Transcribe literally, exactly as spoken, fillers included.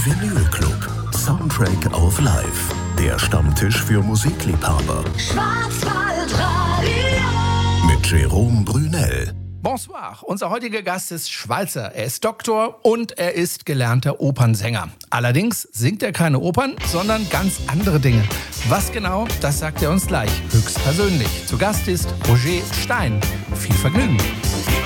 Vinyl Club. Soundtrack of Life. Der Stammtisch für Musikliebhaber. Schwarzwaldradio. Mit Jerome Brunel. Bonsoir, unser heutiger Gast ist Schweizer. Er ist Doktor und er ist gelernter Opernsänger. Allerdings singt er keine Opern, sondern ganz andere Dinge. Was genau, das sagt er uns gleich, höchstpersönlich. Zu Gast ist Roger Stein. Viel Vergnügen.